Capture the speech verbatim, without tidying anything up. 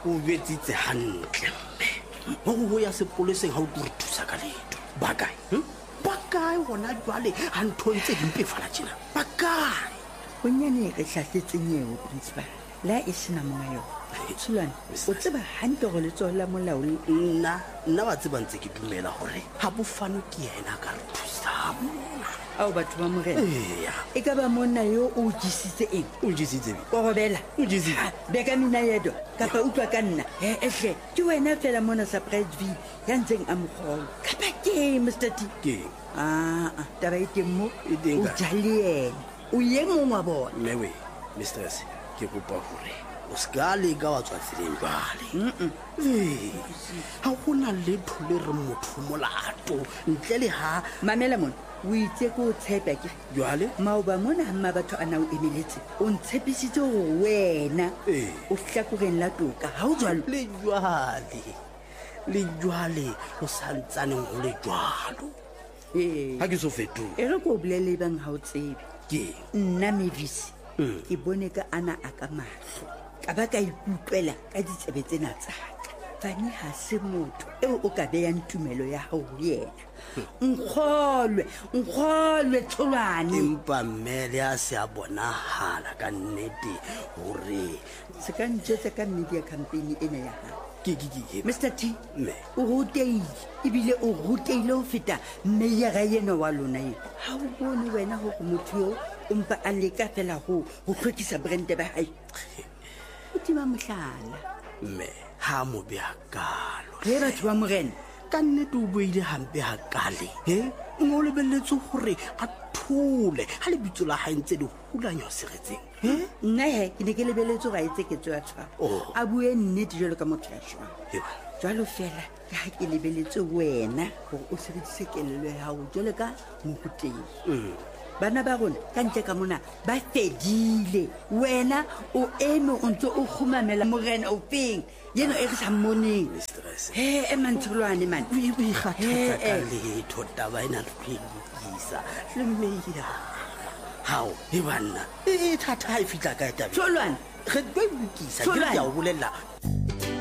o betsitse hantle mme go ya sepoleseng ga o tlo re thusa ka leto ba kae ba kae gona jwale ga ntho ntse di mpefala tjena ba kae bonyane re hlahletseng eo principal la e sena monga yona Tshulwane o tseba hantle go letsogo la molao nna nna ba tseba ntse ke dumela gore ga bofano ke yena ka re thusa mona ao batho ba morena eya e ka ba monna yo o jesitse eng o jesitse o robela o jesitse beka mina yedo kapa utlwa ka nna e ehle ke wena fela mona surprise v ya ntseng a mogolo kapa ke Mr T ke aa taba e teng mo E teng o kae? jale ena o ye mongwe wa bona mmewe mistress ke kopa gore o ska leka wa tswa tseleng jwale ee ga gona letho le re motho molato ntle le ga mamela mona o itse ke o tshepa ke jwale maoba mona gamma batho a na o emeletse o ntshepisitse gore wena Ee. o hlakoreng la toka ga o jalo le jwale le jwale o santsaneng go le jwalo ee ga ke so fetoge e re ko o bolele bang ga o tsebe ke nna mevisi ke bone ka ana a ka mahlo ka ba ka ikutlwela ka ditsebe tsena tsaka fane ga se motho eo o ka beyang tumelo ya gago go yena nkgolwe nkgolwe Tholwane empa mmele a se a bonagala ka nnete gore se ka ntšhetsa ka media campaign ena ya gago ke ke ke Mr T mme o ruteile ebile o ruteile ho feta meyara yena wa lona eno ga o bone wena gore motho yo o mpa a leka fela go go tlhokisa brande ba gae o tima mohlala mme ha mo be akalo ge batho ba morena ka nnete o boile hampe ha kale he ngo lebelletse gore a thole ha le bitso la hae ntse di hulanya seretseng he nna he ke ne ke lebeletse go a etse ketso ya tshwaro Oh. a bue nnete jalo ka motho ya shwang Eba. jalo fela ka ha ke lebeletse wena gore o sebedise kelelo ya gago jalo ka mokuteng bana ba rona ka ntle ka mona ba fedile wena o eme o ntse o kgumamela morena o feng yeno e re sa mmoneng mistress he emantholwane man o ikgathatsa ka Eh, eh. letho taba ena le go e lokisa le mmeya hao e banna e thata ha e fitla ka tabe Tholwane re tlo e lokisa ke Tholwane. ya o bolela